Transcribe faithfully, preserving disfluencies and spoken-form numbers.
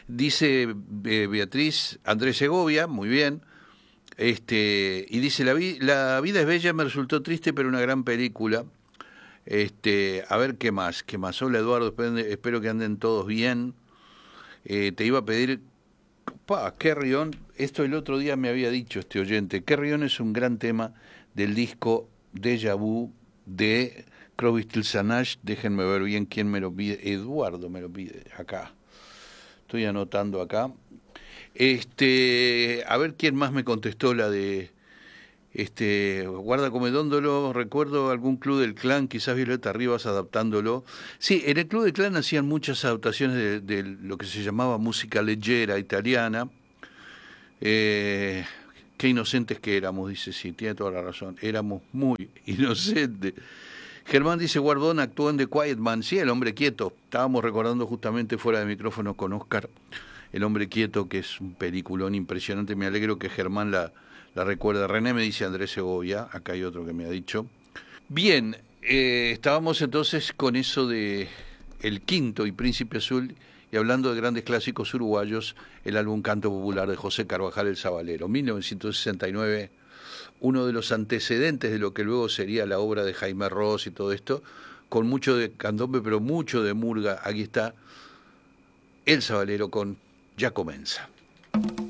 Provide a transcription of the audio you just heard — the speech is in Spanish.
Dice eh, Beatriz Andrés Segovia, muy bien. Este, y dice, la, vi, la vida es bella, me resultó triste, pero una gran película. Este, a ver qué más, qué más. Hola Eduardo, espero, espero que anden todos bien. Eh, te iba a pedir, pa, Carry On, esto el otro día me había dicho este oyente, Carry On es un gran tema del disco Deja Vu de Crosby, Stills and Nash. Déjenme ver bien quién me lo pide. Eduardo me lo pide, acá. Estoy anotando acá. Este, a ver quién más me contestó la de este Guarda Comedóndolo. Recuerdo algún Club del Clan, quizás Violeta Rivas adaptándolo. Sí, en el Club del Clan hacían muchas adaptaciones de, de lo que se llamaba música leggera italiana. Eh, qué inocentes que éramos, dice, sí, tiene toda la razón. Éramos muy inocentes. Germán dice, Guardón actuó en The Quiet Man. Sí, El Hombre Quieto. Estábamos recordando justamente fuera de micrófono con Oscar El Hombre Quieto, que es un peliculón impresionante. Me alegro que Germán la, la recuerde. René me dice Andrés Segovia. Acá hay otro que me ha dicho. Bien, eh, estábamos entonces con eso de El Quinto y Príncipe Azul, y hablando de grandes clásicos uruguayos, el álbum Canto Popular de José Carvajal el Sabalero, mil novecientos sesenta y nueve, uno de los antecedentes de lo que luego sería la obra de Jaime Ross y todo esto, con mucho de candombe, pero mucho de murga. Aquí está El Sabalero con Ya Comenza.